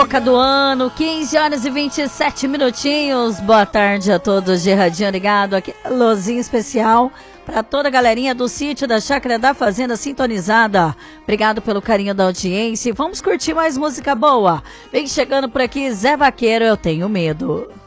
Boca do ano, 15 horas e 27 minutinhos. Boa tarde a todos de radinho ligado. Aqui, alôzinho especial para toda a galerinha do sítio, da Chácara da Fazenda sintonizada. Obrigado pelo carinho da audiência. Vamos curtir mais música boa. Vem chegando por aqui, Zé Vaqueiro, Eu Tenho Medo.